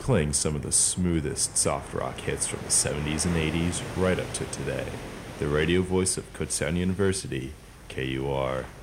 playing some of the smoothest soft rock hits from the 70s and 80s right up to today. The radio voice of Kutztown University, KUR.